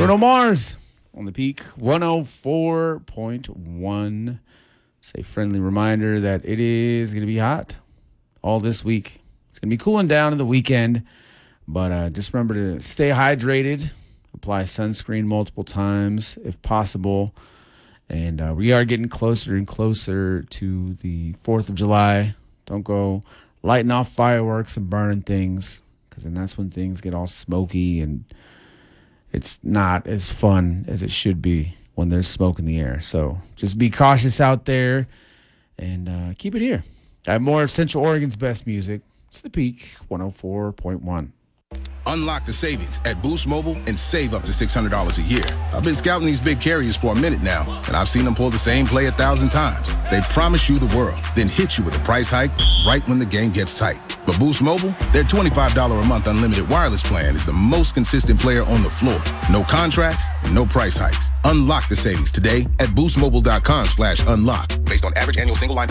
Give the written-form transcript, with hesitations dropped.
Bruno Mars on the Peak 104.1. Say friendly reminder that it is going to be hot all this week. It's going to be cooling down in the weekend, but just remember to stay hydrated, apply sunscreen multiple times if possible. And we are getting closer and closer to the 4th of July. Don't go lighting off fireworks and burning things, because then that's when things get all smoky and it's not as fun as it should be when there's smoke in the air. So just be cautious out there and keep it here. I have more of Central Oregon's best music. It's the Peak 104.1. Unlock the savings at Boost Mobile and save up to $600 a year. I've been scouting these big carriers for a minute now, and I've seen them pull the same play 1,000 times. They promise you the world, then hit you with a price hike right when the game gets tight. But Boost Mobile, their $25 a month unlimited wireless plan is the most consistent player on the floor. No contracts, no price hikes. Unlock the savings today at boostmobile.com/unlock. Based on average annual single line